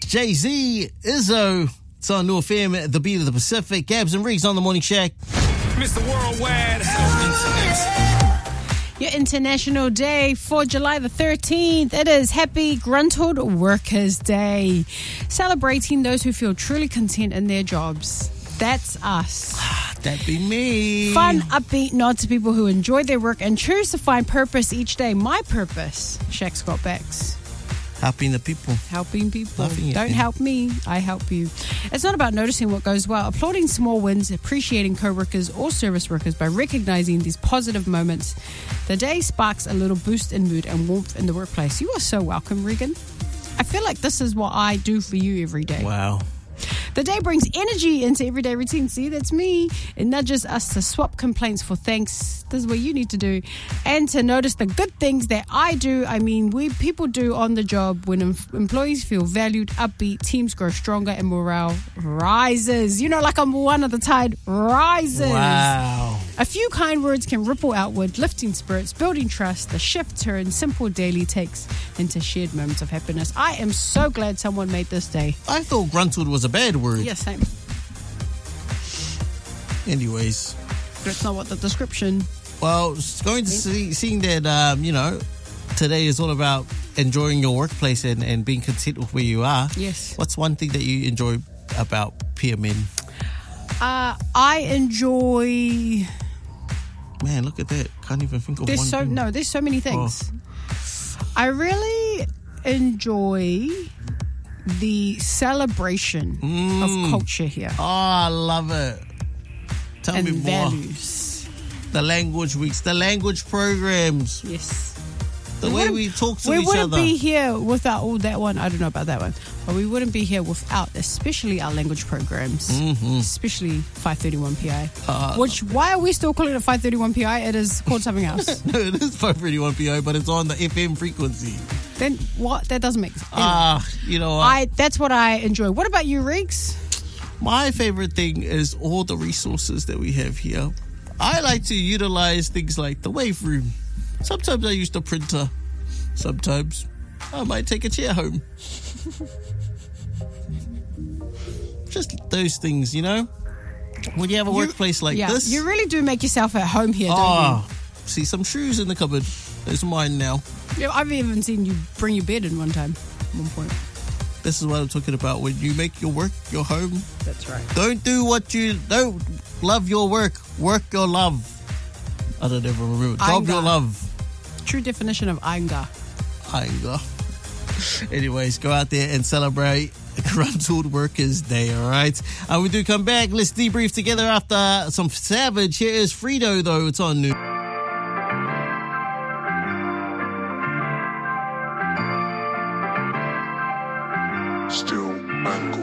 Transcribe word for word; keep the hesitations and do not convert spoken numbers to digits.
Jay-Z, Izzo. It's on New F M, the beat of the Pacific. Gabs and Riggs on the Morning Shack. Mister Worldwide. Your International Day for July the thirteenth. It is Happy Gruntled Workers Day. Celebrating those who feel truly content in their jobs. That's us. That'd be me. Fun, upbeat nod to people who enjoy their work and choose to find purpose each day. My purpose, Shaq Scott Backs. Helping the people. Helping people. Laughing at Don't them. help me, I help you. It's not about noticing what goes well, applauding small wins, appreciating co-workers or service workers by recognizing these positive moments. The day sparks a little boost in mood and warmth in the workplace. You are so welcome, Regan. I feel like this is what I do for you every day. Wow. The day brings energy into everyday routine. See, that's me. It nudges us to swap complaints for thanks. This is what you need to do. And to notice the good things that I do. I mean, we people do on the job when em- employees feel valued, upbeat, teams grow stronger, and morale rises. You know, like I'm one of the tide rises. Wow. A few kind words can ripple outward, lifting spirits, building trust. The shift turns simple daily takes into shared moments of happiness. I am so glad someone made this day. I thought gruntled was a bad word. Yes, same. Anyways. That's not what the description. Well, it's going to see, seeing that, um, you know, today is all about enjoying your workplace and, and being content with where you are. Yes. What's one thing that you enjoy about P M N? Uh, I enjoy. Man, look at that. Can't even think of There's one so thing. no. There's so many things. I really enjoy the celebration Mm. of culture here Oh, I love it. Tell and me more. values. The language weeks, the language programs, Yes. the We way wouldn't- we talk to We each wouldn't other. be here without all that one. I don't know about that one, but we wouldn't be here without, especially our language programs, Mm-hmm. especially five thirty-one P I. Uh, Which why are we still calling it five thirty-one P I? It is called something else. No, it is five thirty-one P O, but it's on the F M frequency. Then what? That doesn't make sense. Anyway, Ah, you know what? I that's what I enjoy. What about you, Riggs? My favorite thing is all the resources that we have here. I like to utilize things like the wave room. Sometimes I use the printer. Sometimes I might take a chair home. Just those things, you know? When you have a You- workplace like yeah, this. you really do make yourself at home here, don't Oh, see some shoes in the cupboard. Those are mine now. you? Yeah, I've even seen you bring your bed in one time, at one point. This is what I'm talking about. When you make your work your home, That's right. don't do what you don't love your work. Work your love. I don't ever remember. Job your Anger. love. True definition of anger. Anger. Anyways, go out there and celebrate Gruntled Workers Day, all right? And we do come back. Let's debrief together after some Savage. Here is Frito, though. It's on New. Still mangled.